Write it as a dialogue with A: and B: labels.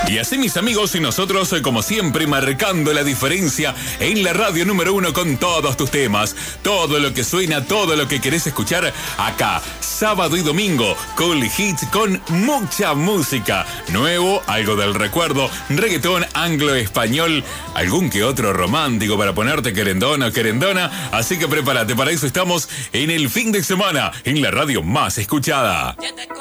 A: Y así, mis amigos, y nosotros, como siempre, marcando la diferencia en la radio número 1 con todos tus temas, todo lo que suena, todo lo que querés escuchar acá, sábado y domingo, Cool Hits con mucha música, nuevo, algo del recuerdo, reggaetón, anglo-español, algún que otro romántico para ponerte querendona o querendona, así que prepárate, para eso estamos en el fin de semana, en la radio más escuchada.